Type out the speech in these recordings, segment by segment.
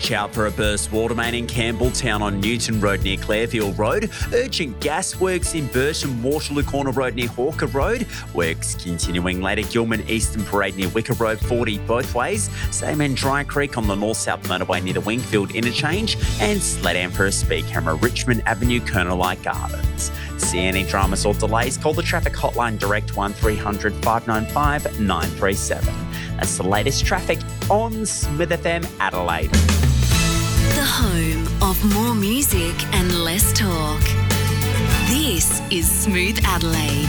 Watch out for a burst water main in Campbelltown on Newton Road near Clarefield Road. Urgent gas works in Burton Waterloo Corner Road near Hawker Road. Works continuing later Gilman Eastern Parade near Wicker Road 40 both ways. Same in Dry Creek on the north-south motorway near the Wingfield interchange. And Sledam for a speed camera Richmond Avenue, Colonel Light Gardens. See any dramas or delays, call the traffic hotline direct 1300 595 937. That's the latest traffic on Smith FM Adelaide. The home of more music and less talk. This is Smooth Adelaide.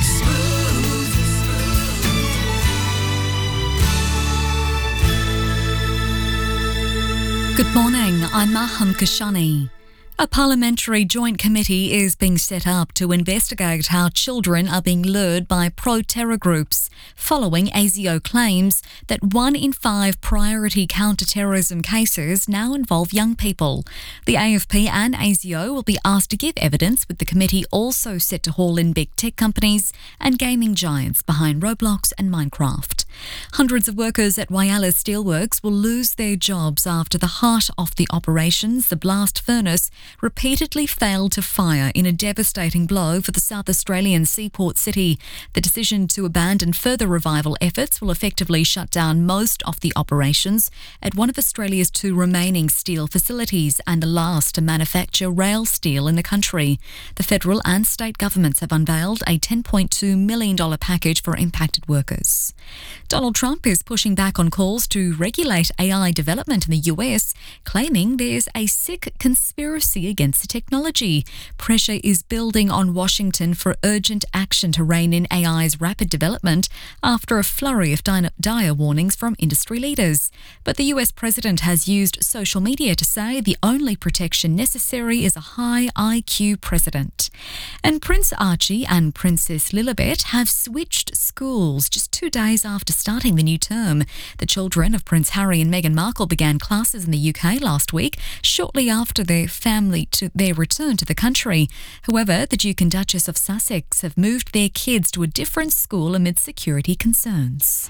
Good morning, I'm Maham Kashani. A parliamentary joint committee is being set up to investigate how children are being lured by pro-terror groups following ASIO claims that 1 in 5 priority counter-terrorism cases now involve young people. The AFP and ASIO will be asked to give evidence, with the committee also set to haul in big tech companies and gaming giants behind Roblox and Minecraft. Hundreds of workers at Whyalla Steelworks will lose their jobs after the heart of the operations, the blast furnace, repeatedly failed to fire in a devastating blow for the South Australian seaport city. The decision to abandon further revival efforts will effectively shut down most of the operations at one of Australia's 2 remaining steel facilities and the last to manufacture rail steel in the country. The federal and state governments have unveiled a $10.2 million package for impacted workers. Donald Trump is pushing back on calls to regulate AI development in the US, claiming there's a sick conspiracy against the technology. Pressure is building on Washington for urgent action to rein in AI's rapid development after a flurry of dire warnings from industry leaders. But the US president has used social media to say the only protection necessary is a high IQ president. And Prince Archie and Princess Lilibet have switched schools just 2 days after starting the new term. The children of Prince Harry and Meghan Markle began classes in the UK last week, shortly after their return to the country. However, the Duke and Duchess of Sussex have moved their kids to a different school amid security concerns.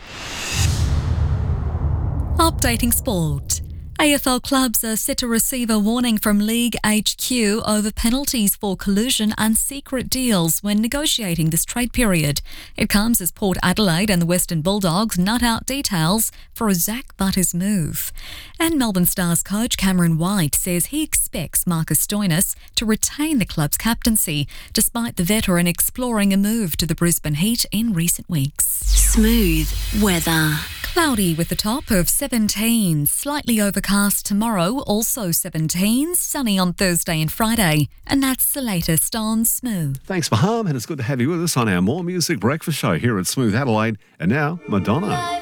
Updating sport. AFL clubs are set to receive a warning from League HQ over penalties for collusion and secret deals when negotiating this trade period. It comes as Port Adelaide and the Western Bulldogs nut out details for a Zach Butters move. And Melbourne Stars coach Cameron White says he expects Marcus Stoinis to retain the club's captaincy, despite the veteran exploring a move to the Brisbane Heat in recent weeks. Smooth weather. Cloudy with a top of 17, slightly overcast tomorrow, also 17, sunny on Thursday and Friday. And that's the latest on Smooth. Thanks, Maham, and it's good to have you with us on our More Music Breakfast show here at Smooth Adelaide. And now, Madonna.